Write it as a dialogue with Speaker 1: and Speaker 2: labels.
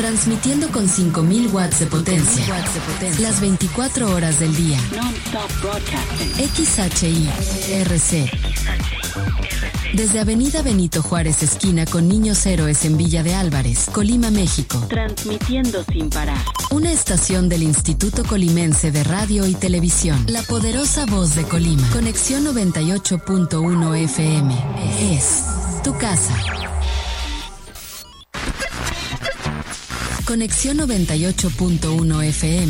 Speaker 1: Transmitiendo con 5000 watts de potencia. Las 24 horas del día. XHI-RC. Desde Avenida Benito Juárez, esquina con Niños Héroes en Villa de Álvarez, Colima, México.
Speaker 2: Transmitiendo sin parar.
Speaker 1: Una estación del Instituto Colimense de Radio y Televisión. La poderosa voz de Colima. Conexión 98.1 FM. Es tu casa. Conexión 98.1 FM.